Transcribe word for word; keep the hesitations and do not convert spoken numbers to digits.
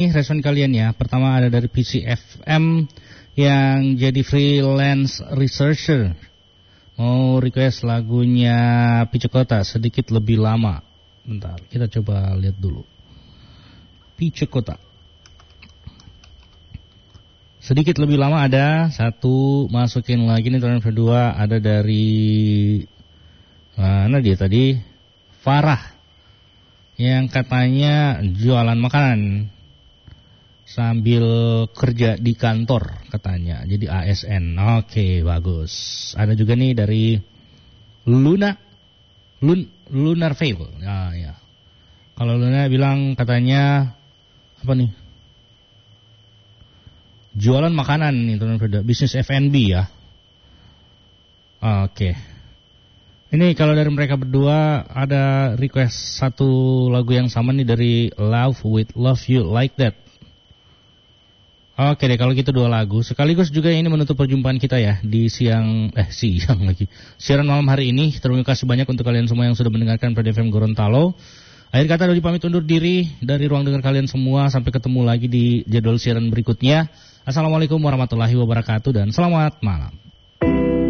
Ini respon kalian ya. Pertama ada dari P C F M yang jadi freelance researcher. Mau request lagunya Pice Kota sedikit lebih lama. Bentar, kita coba lihat dulu. Pice Kota. Sedikit lebih lama ada satu, masukin lagi nih tahun kedua ada dari mana dia tadi? Farah yang katanya jualan makanan sambil kerja di kantor katanya, jadi A S N. Oke, bagus. Ada juga nih dari Luna Lun, Lunar Veil. Ya, ya. Kalau Luna bilang katanya apa nih? Jualan makanan nih, teman-teman. Bisnis F and B ya. Oke. Ini kalau dari mereka berdua ada request satu lagu yang sama nih dari Love with Love You Like That. Oke deh, kalau gitu dua lagu. Sekaligus juga ini menutup perjumpaan kita ya di siang, eh siang lagi. Siaran malam hari ini. Terima kasih banyak untuk kalian semua yang sudah mendengarkan Pada F M Gorontalo. Akhir kata Dodi pamit undur diri dari ruang dengar kalian semua. Sampai ketemu lagi di jadwal siaran berikutnya. Assalamualaikum warahmatullahi wabarakatuh dan selamat malam.